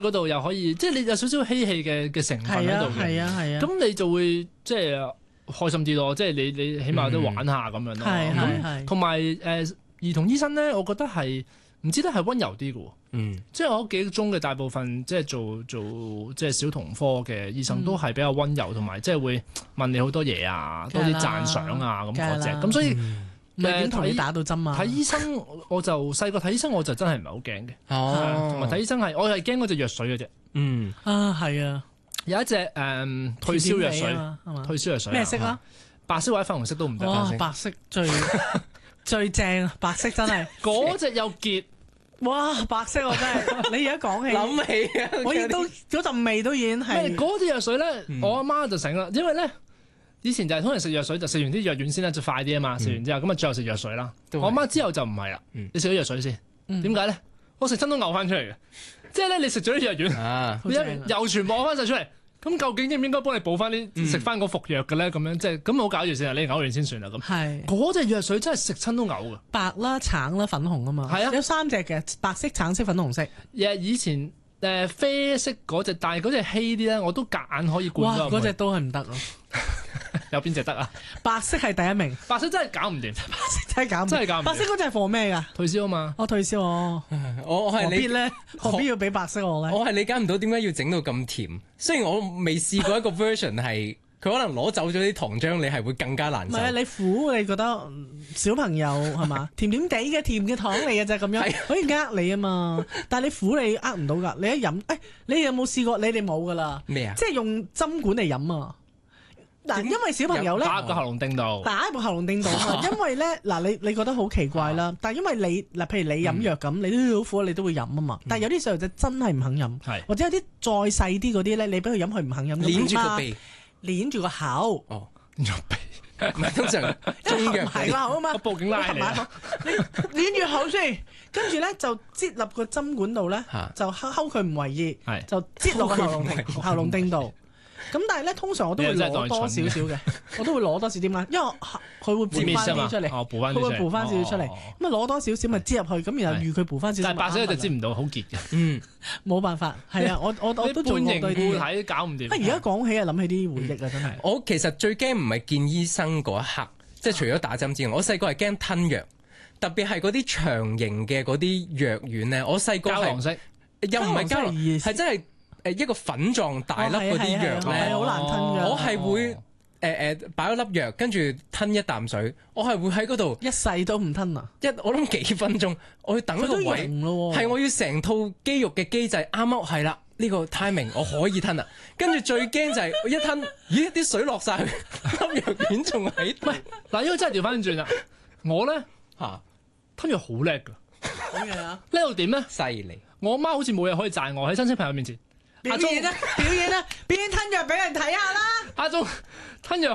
嗰度又可以，即係你有少少嬉戲嘅成分喺度嘅。 係啊， 咁你就會即係開心啲咯，即係你起碼有得玩下咁樣咯。 係同埋兒童醫生咧，我覺得係唔知得係温柔啲嘅喎。即係我記憶中嘅大部分即係做即係小童科嘅醫生都係比較温柔，同埋即係會問你好多嘢啊，多啲讚賞啊咁嗰隻。咁所以點同你打到針啊？ 睇醫生我就細個睇醫生我就真係唔係好驚嘅。同埋睇醫生我係驚嗰隻藥水嘅啫。 係啊。 有一隻退燒藥水，退燒藥水咩色啊？ 白色或者粉紅色都唔得。 哇！白色最正，白色真係嗰隻有結。 哇！白色我真係，你而家講起諗起啊， 我亦都嗰陣味都已經係。 嗰隻藥水咧，我阿媽就醒啦，因為咧以前就係通常食藥水就食完啲藥丸先啦，就快啲啊嘛。食完之後咁啊，最後食藥水啦。我阿媽之後就唔係啦，你食咗藥水先。點解咧？我食親都嘔翻出嚟嘅。即係咧，你食咗啲藥丸，又全部嘔翻晒出嚟。咁究竟應唔應該幫你補翻啲食翻嗰服藥嘅咧？咁樣即係咁好搞住先啊！你嘔完先算啦咁。係嗰隻藥水真係食親都嘔嘅。白啦、橙啦、粉紅啊嘛。係啊，有3隻嘅，白色、橙色、粉紅色。以前啡色嗰隻，但係嗰隻稀啲咧，我都夾硬可以灌咗。哇！嗰隻都係唔得咯。有邊隻得啊？白色係第一名，白色真係搞唔掂，白色真係搞唔掂。白色嗰隻係貨咩㗎？退燒啊嘛。我退燒我係你咧，何必要俾白色我咧？ 我係理解唔到點解要整到咁甜。雖然我未試過一個 version 係佢可能攞走咗啲糖漿，你係會更加難受。唔係啊，你苦你覺得小朋友係嘛？甜甜地嘅甜嘅糖嚟嘅啫，咁樣可以呃你啊嘛。但係你苦你呃唔到㗎。你一飲你有冇試過？你哋冇㗎啦。咩啊？即係用針管嚟飲啊！嗱，因為小朋友咧打個喉嚨釘度，打喺個喉嚨釘度啊！因為咧，嗱，你覺得好奇怪啦，但係因為你嗱，譬如你飲藥咁，你都好苦，你都會飲啊嘛。但係有啲細路仔真係唔肯飲，或者有啲再細啲嗰啲咧，你俾佢飲，佢唔肯飲，捏住個鼻，捏住個口，捏住鼻，唔係通常中藥係個口啊嘛，報警拉你捏住口先，跟住咧就擠入個針管度咧，就睺佢唔為意，就擠落個喉嚨釘度。咁但係咧，通常我都會攞多少少嘅，我都會攞多少啲嘛，因為佢會補翻啲出嚟，佢會補翻少少出嚟，咁啊攞多少少咪擠入去，咁然後預佢補翻少少。但係白色就擠唔到，好結嘅。冇辦法，係啊，我都做過對啲睇搞唔掂。而家講起啊，諗起啲回憶啊，真係。我其實最驚唔係見醫生嗰一刻，即係除咗打針之外，我細個係驚吞藥，特別係嗰啲長形嘅嗰啲藥丸咧。我細個係膠囊式，又唔係膠囊，係真係。一個粉狀大粒嗰啲藥咧， 好難吞㗎。 我係會擺咗粒藥，跟住吞一啖水，我係會喺嗰度一世都唔吞啊！ 我諗幾分鐘，我要等一個位，係我要成套肌肉嘅機制啱啱係啦，呢個 timing 我可以吞啦。跟住最驚就係我一吞，咦啲水落晒去，粒藥片仲喺度。 嗱，呢個真係調翻轉啦！我咧吞藥好叻㗎，叻到點咧？ 犀利！ 我阿媽好似冇嘢可以讚我喺親戚朋友面前。 表演啦，表演吞藥俾人睇下啦！ 阿忠吞藥